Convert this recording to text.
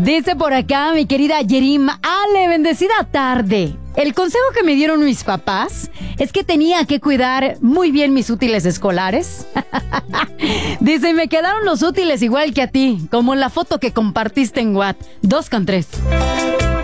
Dice por acá mi querida Yerim, Ale, bendecida tarde. El consejo que me dieron mis papás es que tenía que cuidar muy bien mis útiles escolares. Dice, me quedaron los útiles igual que a ti, como en la foto que compartiste en WhatsApp. 2 con 3.